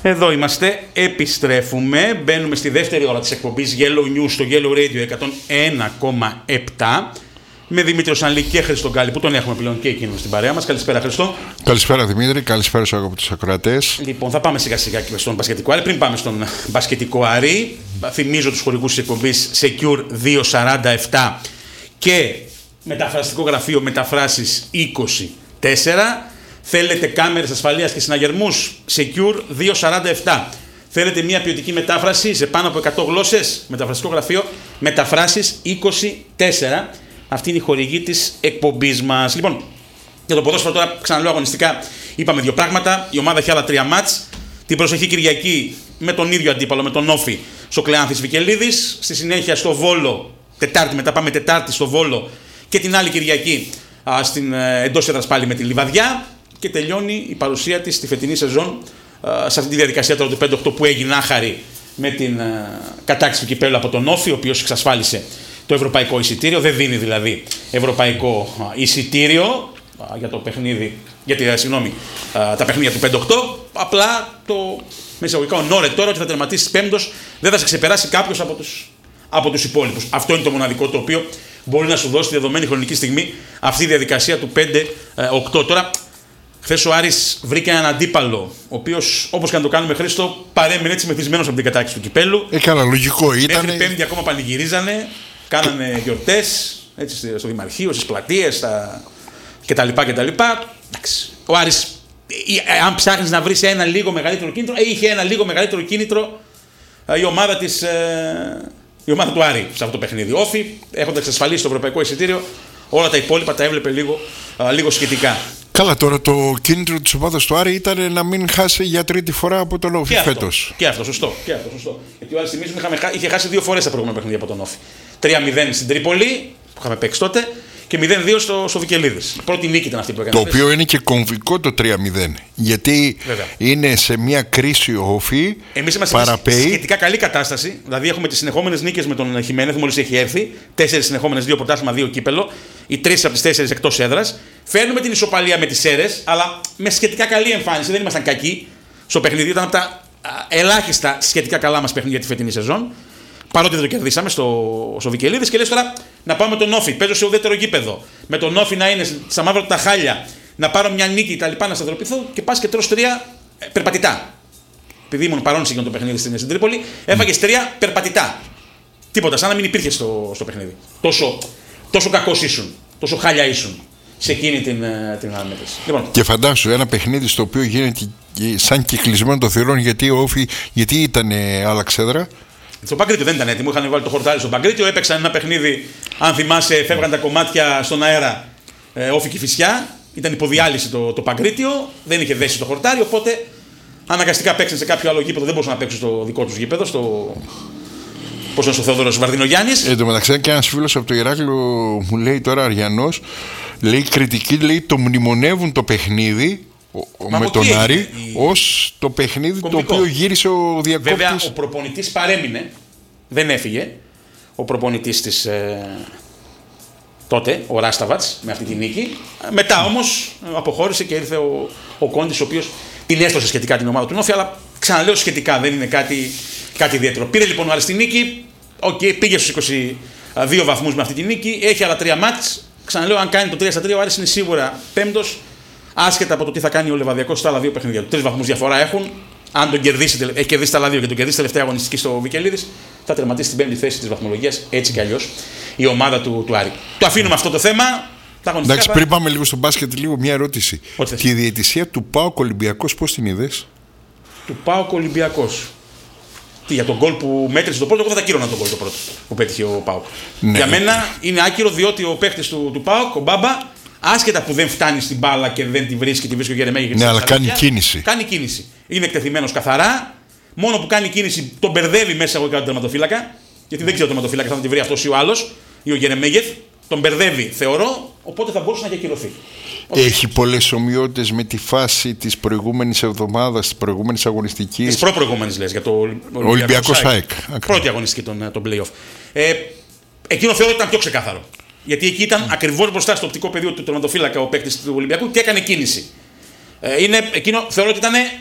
Εδώ είμαστε, επιστρέφουμε, μπαίνουμε στη δεύτερη ώρα της εκπομπής Yellow News στο Yellow Radio 101,7 με Δημήτριο Σανλή και Χριστό Γκάλη που τον έχουμε πλέον και εκείνο στην παρέα μας. Καλησπέρα Χριστό. Καλησπέρα Δημήτρη, καλησπέρα στους αγαπητούς ακροατές. Λοιπόν, θα πάμε σιγά σιγά και στον μπασκετικό Άρη. Πριν πάμε στον μπασκετικό Άρη, θυμίζω τους χορηγούς της εκπομπής Secure 247 και μεταφραστικό γραφείο Μεταφράσεις 24. Θέλετε κάμερες ασφαλείας και συναγερμούς, Secure 247. Θέλετε μια ποιοτική μετάφραση σε πάνω από 100 γλώσσες, μεταφραστικό γραφείο Μεταφράσεις 24. Αυτή είναι η χορηγή της εκπομπής μας. Λοιπόν, για το ποδόσφαιρο τώρα ξαναλέω αγωνιστικά είπαμε δύο πράγματα. Η ομάδα έχει άλλα 3 μάτς. Την προσεχή Κυριακή με τον ίδιο αντίπαλο, με τον Όφη, στο Κλεάνθης Βικελίδης. Στη συνέχεια στο Βόλο, Τετάρτη, μετά πάμε Τετάρτη στο Βόλο και την άλλη Κυριακή εντός έδρας πάλι με τη Λιβαδιά. Και τελειώνει η παρουσία της στη φετινή σεζόν σε αυτή τη διαδικασία τώρα του 5-8 που έγινε άχαρη με την κατάκτηση του κυπέλλου από τον Όφη, ο οποίος εξασφάλισε το ευρωπαϊκό εισιτήριο. Δεν δίνει δηλαδή ευρωπαϊκό εισιτήριο για το παιχνίδι, τα παιχνίδια του 5-8. Απλά το μεσαγωγικά ονόρε τώρα ότι θα τερματίσει πέμπτος, δεν θα σε ξεπεράσει κάποιος από τους υπόλοιπους. Αυτό είναι το μοναδικό το οποίο μπορεί να σου δώσει τη δεδομένη χρονική στιγμή αυτή η διαδικασία του 5-8. Τώρα, χθες ο Άρης βρήκε έναν αντίπαλο, ο οποίος, όπως και να το κάνουμε Χρήστο, παρέμεινε έτσι μεθυσμένος από την κατάκτηση του κυπέλλου. Έκανα λογικό, ήταν. Μέχρι Πέμπτη ακόμα πανηγυρίζανε, κάνανε γιορτές έτσι, στο Δημαρχείο, στις πλατείες κτλ. Ο Άρης, αν ψάχνεις να βρεις ένα λίγο μεγαλύτερο κίνητρο, είχε ένα λίγο μεγαλύτερο κίνητρο η ομάδα του Άρη σε αυτό το παιχνίδι. Όφη, έχοντας εξασφαλίσει το ευρωπαϊκό εισιτήριο, όλα τα υπόλοιπα τα έβλεπε λίγο σχετικά. Καλά, τώρα το κίνητρο της ομάδας του Άρη ήταν να μην χάσει για τρίτη φορά από τον Όφη φέτος. Και αυτό, σωστό. Γιατί ο Άρης θυμίζουμε είχε χάσει 2 φορές τα προηγούμενα παιχνίδια από τον Όφη. 3-0 στην Τρίπολη, που είχαμε παίξει τότε, και 0-2 στο Βικελίδης. Η πρώτη νίκη ήταν αυτή που έκανε. Το οποίο είναι και κομβικό το 3-0. Γιατί βέβαια είναι σε μια κρίση ο Όφη. Εμείς είμαστε σε σχετικά καλή κατάσταση. Δηλαδή έχουμε τις συνεχόμενες νίκες με τον Χιμένεθ, μόλις έχει έρθει. 4 συνεχόμενες, 2 πρωτάθλημα, 2 κύπελο. Οι 3 από τις 4 εκτός έδρας. Φέρνουμε την ισοπαλία με τις Σέρρες, αλλά με σχετικά καλή εμφάνιση. Δεν ήμασταν κακοί στο παιχνίδι. Ήταν από τα ελάχιστα σχετικά καλά μας παιχνίδια τη φετινή σεζόν. Παρότι δεν το κερδίσαμε στο Βικελίδης, και λες τώρα να πάμε με τον Όφη. Παίζω σε ουδέτερο γήπεδο. Με τον Όφη να είναι στα μαύρα τα χάλια, να πάρω μια νίκη τα λοιπά, να σταθεροποιηθώ και πας και τρως 3 περπατητά. Επειδή ήμουν παρόν σε το παιχνίδι στην Τρίπολη, έφαγες 3 περπατητά. Τίποτα, σαν να μην υπήρχε στο παιχνίδι. Τόσο κακός ήσουν, τόσο χάλια ήσουν σε εκείνη την αναμέτρηση. Λοιπόν. Και φαντάσου ένα παιχνίδι στο οποίο γίνεται σαν κυκλισμένο των θυρών, γιατί ο Όφη ήταν άλλαξε έδρα. Στο Παγκρίτιο δεν ήταν έτοιμο, είχαν βάλει το χορτάρι στο Παγκρίτιο, έπαιξαν ένα παιχνίδι, αν θυμάσαι, φεύγαν τα κομμάτια στον αέρα, Όφη Κηφισιά, ήταν υποδιάλυση το Παγκρίτιο, δεν είχε δέσει το χορτάρι, οπότε αναγκαστικά παίξαν σε κάποιο άλλο γήπεδο, δεν μπορούσαν να παίξουν στο δικό τους γήπεδο, πώς είναι, στο Θεόδωρος Βαρδινογιάννης. Εν τω μεταξύ, και ένας φίλος από το Ηράκλειο μου λέει τώρα, Αριανός, λέει κριτική, λέει το μνημονεύουν το παιχνίδι με τον Άρη ως το παιχνίδι κομβικό, το οποίο γύρισε ο διακόπτης. Βέβαια ο προπονητής παρέμεινε, δεν έφυγε. Ο προπονητής της τότε, ο Ράσταβατς, με αυτή τη νίκη. Μετά όμως αποχώρησε και ήρθε ο Κόντης, ο οποίος την έστωσε σχετικά την ομάδα του Νόφη, αλλά ξαναλέω σχετικά, δεν είναι κάτι ιδιαίτερο. Πήρε λοιπόν ο Άρης τη νίκη, πήγε στους 22 βαθμούς με αυτή τη νίκη, έχει άλλα 3 μάτς. Ξαναλέω, αν κάνει το 3-3, ο Άρης είναι σίγουρα πέμπτος. Άσχετα από το τι θα κάνει ο Λεβαδιακός στα άλλα 2 παιχνίδια του. 3 βαθμούς διαφορά έχουν. Αν τον κερδίσει, έχει κερδίσει τα άλλα 2 και τον κερδίσει τελευταία αγωνιστική στο Βικελίδης, θα τερματίσει στην 5η θέση της βαθμολογίας, έτσι κι αλλιώς, η ομάδα του Άρη. Το αφήνουμε αυτό το θέμα. Εντάξει, πριν πάμε λίγο στο μπάσκετ, λίγο μια ερώτηση. Και η διαιτησία του ΠΑΟΚ Ολυμπιακός, πώς την είδες? Του ΠΑΟΚ Ολυμπιακός. Τι, για τον γκολ που μέτρησε το πρώτο, εγώ θα τα κύρωνα τον γκολ το πρώτο που πέτυχε ο ΠΑΟΚ. Ναι. Για μένα είναι άκυρο, διότι ο παίχτης του ΠΑΟΚ, ο Μπάμπα, άσχετα που δεν φτάνει στην μπάλα και δεν τη βρίσκει, τη βρίσκει ο Γερεμέγεφ. Ναι, αλλά κάνει κίνηση. Κάνει κίνηση. Είναι εκτεθειμένος καθαρά. Μόνο που κάνει κίνηση τον μπερδεύει μέσα από τον τερματοφύλακα. Γιατί δεν ξέρω τον τερματοφύλακα, θα τη βρει αυτός ή ο άλλος, ή ο Γερεμέγεφ. Τον μπερδεύει, θεωρώ, οπότε θα μπορούσε να διακυρωθεί. Έχει πολλές ομοιότητες με τη φάση της προηγούμενης εβδομάδας, της προηγούμενης αγωνιστικής. Της προπροηγούμενης λες, για το Ολυμπιακό ΣΑΕΚ. Πρώτη αγωνιστική των play-off. Εκείνο θεωρώ ότι ήταν πιο ξεκάθαρο. Γιατί εκεί ήταν ακριβώς μπροστά στο οπτικό πεδίο του τερματοφύλακα ο παίκτης του Ολυμπιακού και έκανε κίνηση. Εκείνο θεωρώ ότι ήταν